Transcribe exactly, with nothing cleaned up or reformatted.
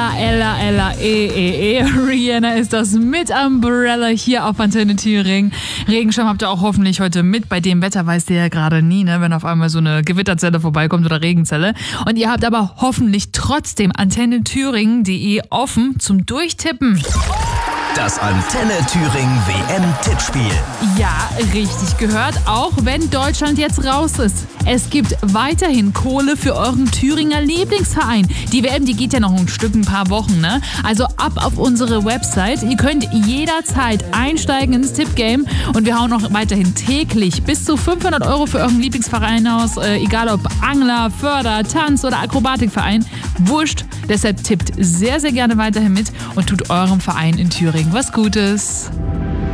Ella, Ella, Ella, E, E, E. Rihanna ist das mit Umbrella hier auf Antenne Thüringen. Regenschirm habt ihr auch hoffentlich heute mit. Bei dem Wetter weißt ihr ja gerade nie, ne, wenn auf einmal so eine Gewitterzelle vorbeikommt oder Regenzelle. Und ihr habt aber hoffentlich trotzdem antenne thüringen punkt de offen zum Durchtippen. Das Antenne Thüringen W M-Tippspiel. Ja, richtig gehört, auch wenn Deutschland jetzt raus ist. Es gibt weiterhin Kohle für euren Thüringer Lieblingsverein. Die W M, die geht ja noch ein Stück, ein paar Wochen, ne? Also ab auf unsere Website. Ihr könnt jederzeit einsteigen ins Tippgame und wir hauen noch weiterhin täglich bis zu fünfhundert Euro für euren Lieblingsverein aus. Äh, egal ob Angler, Förder, Tanz- oder Akrobatikverein. Wurscht. Deshalb tippt sehr, sehr gerne weiterhin mit und tut eurem Verein in Thüringen was Gutes.